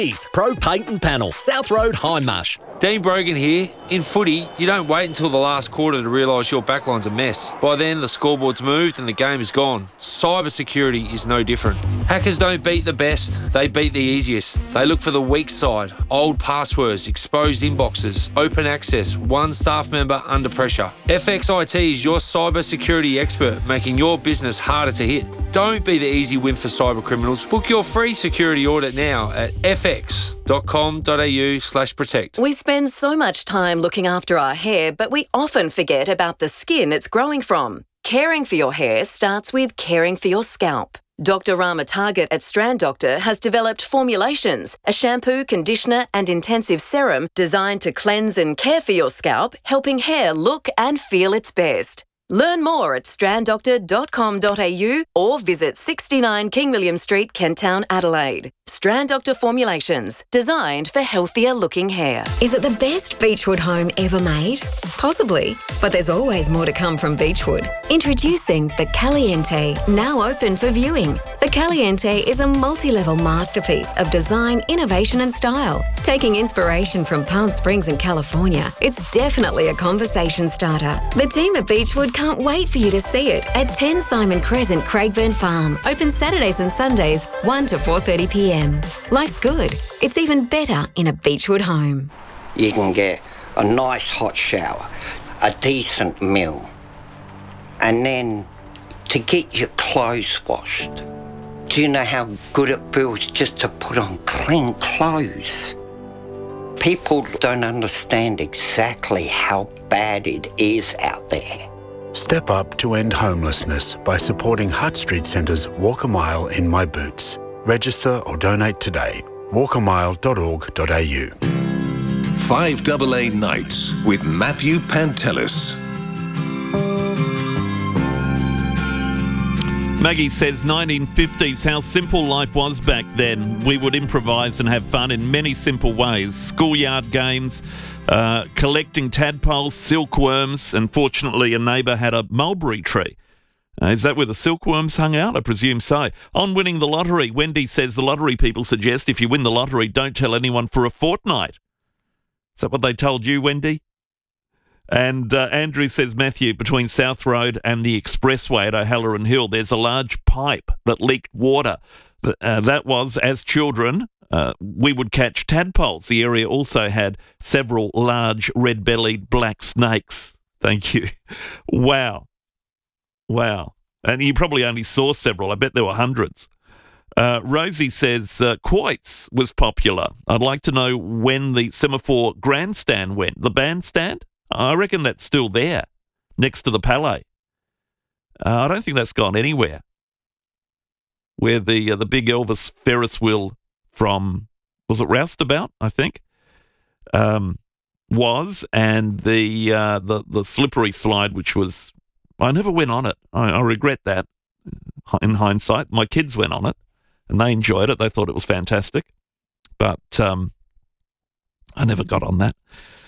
Pro Paint and Panel, South Road, Hindmarsh. Dean Brogan here. In footy, you don't wait until the last quarter to realise your backline's a mess. By then, the scoreboard's moved and the game is gone. Cybersecurity is no different. Hackers don't beat the best, they beat the easiest. They look for the weak side, old passwords, exposed inboxes, open access, one staff member under pressure. FXIT is your cybersecurity expert, making your business harder to hit. Don't be the easy win for cyber criminals. Book your free security audit now at fx.com.au/protect. We spend so much time looking after our hair, but we often forget about the skin it's growing from. Caring for your hair starts with caring for your scalp. Dr. Rama Target at Strand Doctor has developed formulations, a shampoo, conditioner and intensive serum designed to cleanse and care for your scalp, helping hair look and feel its best. Learn more at stranddoctor.com.au or visit 69 King William Street, Kent Town, Adelaide. Strand Doctor Formulations, designed for healthier looking hair. Is it the best Beechwood home ever made? Possibly, but there's always more to come from Beechwood. Introducing the Caliente, now open for viewing. The Caliente is a multi-level masterpiece of design, innovation and style. Taking inspiration from Palm Springs and California, it's definitely a conversation starter. The team at Beechwood can't wait for you to see it at 10 Simon Crescent, Craigburn Farm. Open Saturdays and Sundays, 1 to 4:30pm. Life's good. It's even better in a Beechwood home. You can get a nice hot shower, a decent meal, and then to get your clothes washed. Do you know how good it feels just to put on clean clothes? People don't understand exactly how bad it is out there. Step up to end homelessness by supporting Hutt Street Centre's Walk a Mile in My Boots. Register or donate today. walkamile.org.au. 5AA Nights with Matthew Pantelis. Maggie says 1950s, how simple life was back then. We would improvise and have fun in many simple ways. Schoolyard games, collecting tadpoles, silkworms, and fortunately a neighbour had a mulberry tree. Is that where the silkworms hung out? I presume so. On winning the lottery, Wendy says the lottery people suggest if you win the lottery, don't tell anyone for a fortnight. Is that what they told you, Wendy? And Andrew says, Matthew, between South Road and the expressway at O'Halloran Hill, there's a large pipe that leaked water. That was, as children, we would catch tadpoles. The area also had several large red-bellied black snakes. Thank you. Wow. And you probably only saw several. I bet there were hundreds. Rosie says quoits was popular. I'd like to know when the Semaphore grandstand went. The bandstand? I reckon that's still there, next to the Palais. I don't think that's gone anywhere. Where the big Elvis Ferris wheel from, was it Roustabout, I think, was, and the slippery slide, which was, I never went on it. I regret that in hindsight. My kids went on it, and they enjoyed it. They thought it was fantastic. But I never got on that.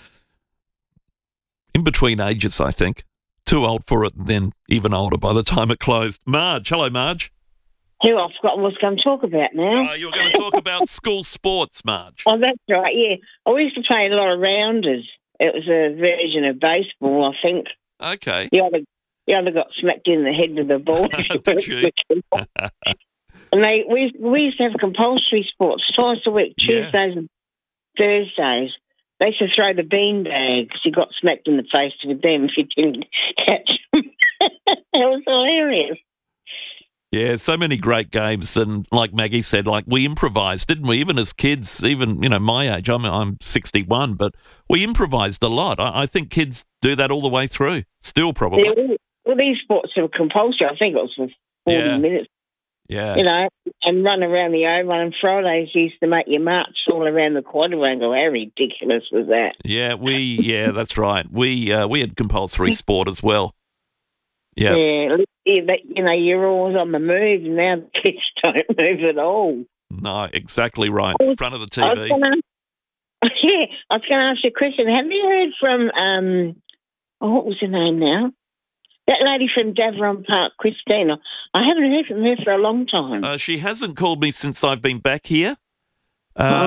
In between ages, I think. Too old for it, and then even older by the time it closed. Marge. Hello, Marge. Who I've forgotten what I was going to talk about now. You were going to talk about school sports, Marge. Oh, that's right, yeah. I used to play a lot of rounders. It was a version of baseball, I think. Okay. The other got smacked in the head with the ball. Did you? And we used to have compulsory sports twice a week, Tuesdays and Thursdays. They used to throw the bean bags. You got smacked in the face with them if you didn't catch them. It was hilarious. Yeah, so many great games. And like Maggie said, like we improvised, didn't we? Even as kids, even, my age, I'm 61, but we improvised a lot. I think kids do that all the way through. Still probably. Yeah, well, these sports were compulsory. I think it was for 40 minutes. Yeah. And run around the oval. And Fridays used to make you march all around the quadrangle. How ridiculous was that? Yeah, that's right. We had compulsory sport as well. Yeah. Yeah, you're always on the move. Now the kids don't move at all. No, exactly right. In front of the TV. I was going to ask you a question. Have you heard from, what was her name now? That lady from Davron Park, Christina. I haven't heard from her for a long time. She hasn't called me since I've been back here.